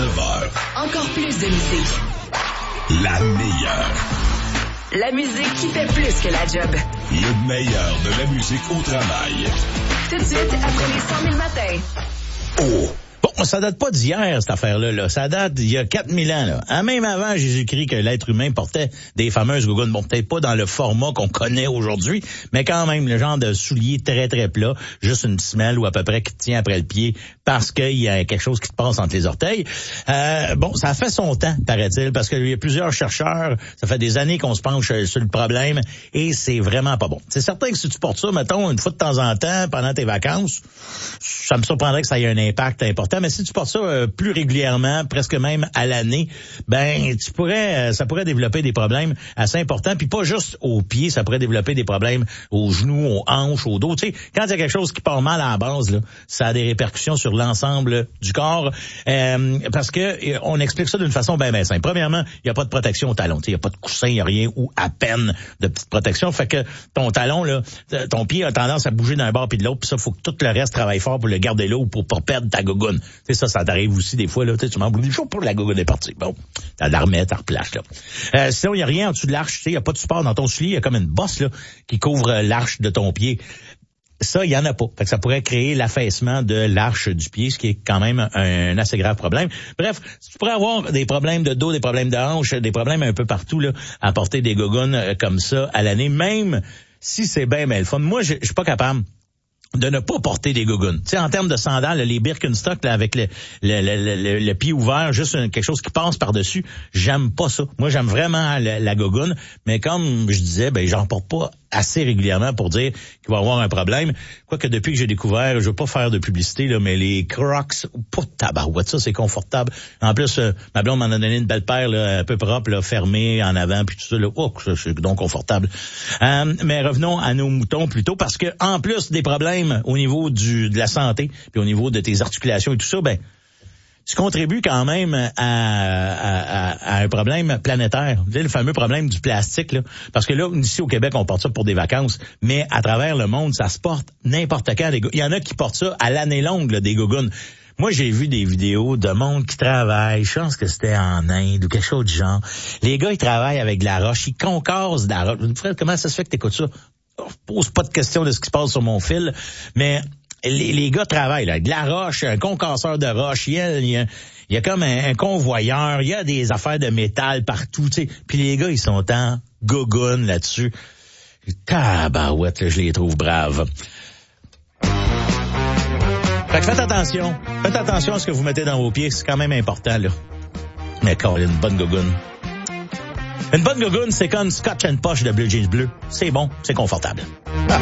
9h. Encore plus de musique. La meilleure. La musique qui fait plus que la job. Le meilleur de la musique au travail. Tout de suite, après les 100 000 matins. Oh! Bon, ça date pas d'hier, cette affaire-là. Là. Ça date d'il y a 4000 ans. Là. Même avant Jésus-Christ, que l'être humain portait des fameuses gougounes. Bon, peut-être pas dans le format qu'on connaît aujourd'hui, mais quand même, le genre de soulier très, très plat, juste une semelle ou à peu près qui tient après le pied parce qu'il y a quelque chose qui te passe entre les orteils. Bon, ça fait son temps, paraît-il, parce qu'il y a plusieurs chercheurs, ça fait des années qu'on se penche sur le problème et c'est vraiment pas bon. C'est certain que si tu portes ça, mettons, une fois de temps en temps, pendant tes vacances, ça me surprendrait que ça ait un impact important. Mais si tu portes ça plus régulièrement, presque même à l'année, ben ça pourrait développer des problèmes assez importants. Puis pas juste aux pieds, ça pourrait développer des problèmes aux genoux, aux hanches, au dos. Tu sais, quand il y a quelque chose qui part mal à la base, là, ça a des répercussions sur l'ensemble du corps. Parce que on explique ça d'une façon bien simple. Premièrement, il n'y a pas de protection au talon. Il n'y a pas de coussin, il n'y a rien ou à peine de petite protection. Fait que ton talon, là, ton pied a tendance à bouger d'un bord puis de l'autre. Puis ça, faut que tout le reste travaille fort pour le garder là ou pour pas perdre ta gougoune. C'est ça t'arrive aussi des fois, là, tu m'en oublies toujours pour la gougoune est partie. Bon, t'as la remets, t'as replace, là. Sinon, il n'y a rien en dessous de l'arche, il n'y a pas de support dans ton soulier, il y a comme une bosse, là, qui couvre l'arche de ton pied. Ça, il y en a pas. Fait que ça pourrait créer l'affaissement de l'arche du pied, ce qui est quand même un assez grave problème. Bref, tu pourrais avoir des problèmes de dos, des problèmes de hanche, des problèmes un peu partout, là, à porter des gougounes comme ça à l'année, même si c'est bien le fun. Moi, je suis pas capable de ne pas porter des gougounes. Tu sais, en termes de sandales, les Birkenstock là, avec le pied ouvert, juste quelque chose qui passe par-dessus, j'aime pas ça. Moi, j'aime vraiment la gougoune, mais comme je disais, ben j'en porte pas assez régulièrement pour dire qu'il va y avoir un problème. Quoique depuis que j'ai découvert, je veux pas faire de publicité, là, mais les Crocs, pas de tabarouette, ça c'est confortable. En plus, ma blonde m'en a donné une belle paire là, un peu propre, là, fermée en avant, puis tout ça, là, oh, ça, c'est donc confortable. Mais revenons à nos moutons plutôt, parce que en plus des problèmes au niveau de la santé, puis au niveau de tes articulations et tout ça, ben tu contribues quand même à un problème planétaire. Tu sais, le fameux problème du plastique, là. Parce que là, ici au Québec, on porte ça pour des vacances, mais à travers le monde, ça se porte n'importe quand. Il y en a qui portent ça à l'année longue, là, des gougounes. Moi, j'ai vu des vidéos de monde qui travaille, je pense que c'était en Inde ou quelque chose du genre. Les gars, ils travaillent avec de la roche, ils concassent de la roche. Fred, comment ça se fait que t'écoutes ça? Je pose pas de question de ce qui se passe sur mon fil, mais les gars travaillent, là, de la roche, un concasseur de roche, il y a comme un convoyeur, il y a des affaires de métal partout, tu sais. Puis les gars, ils sont en gougoune là-dessus. Tabarouette, là, je les trouve braves. Fait que faites attention à ce que vous mettez dans vos pieds, c'est quand même important, là. Mais quand il y a une bonne gougoune. Une bonne gougoune, c'est comme Scotch and Posh de Blue Jeans Bleu. C'est bon, c'est confortable.